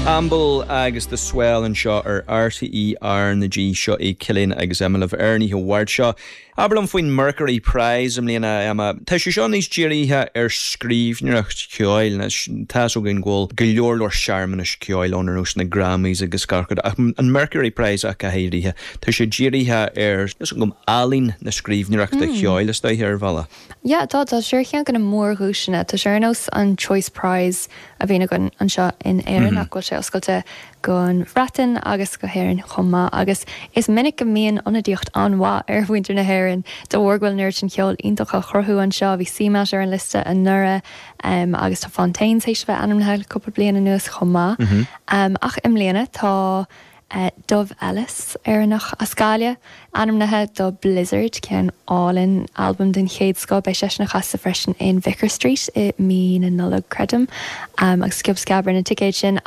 Amble agus the swell and seo RTE ar na G seo I Cillian agus Emily Ernie who word seo. Abram foin Mercury Prize mlíana Emma. Tá sé seo níos ddíiríthe scríbhneach ceáil na táso gin ghil go leor searman is ceáil ónar ús na Grammys agus carcad. An Mercury Prize a cahéirithe. Tá sé ddíiríthe is gom alín na scríbhneach de ceáil is daithir bhela. Ja, tá sure chean gan mór húisina. Tá sé nos an Choice Prize a bhína gan an seo in éan achil sé oscailte gon fratan agus go héireann chumma agus is minic go míon anadíocht anhá bhaintear na héireann do bhórghfuil nuir sin ceol iontacha chorthú an seo bhí símas ar an liste an nura agus tá Fontaine éis bheith anamthe cúpla bliana nuas chumma ach im léana tá Dove Ellis nach Ascalia anamnathe do Blizzard cean all-in album den chéad sco bei seis na chasa freisin in Vicar Street I mí na nula credum agus scib scabar na ticéid sin